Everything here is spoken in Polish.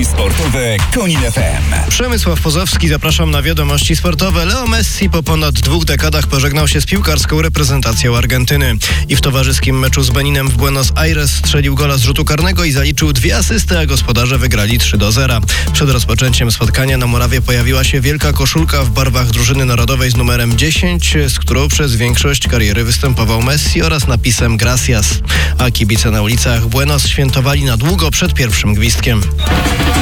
Wiadomości sportowe Konin FM. Przemysław Pozowski, zapraszam na wiadomości sportowe. Leo Messi po ponad 2 dekadach pożegnał się z piłkarską reprezentacją Argentyny. I w towarzyskim meczu z Beninem w Buenos Aires strzelił gola z rzutu karnego i zaliczył 2 asysty, a gospodarze wygrali 3-0. Przed rozpoczęciem spotkania na murawie pojawiła się wielka koszulka w barwach drużyny narodowej z numerem 10, z którą przez większość kariery występował Messi, oraz napisem Gracias. A kibice na ulicach Buenos świętowali na długo przed pierwszym gwizdkiem.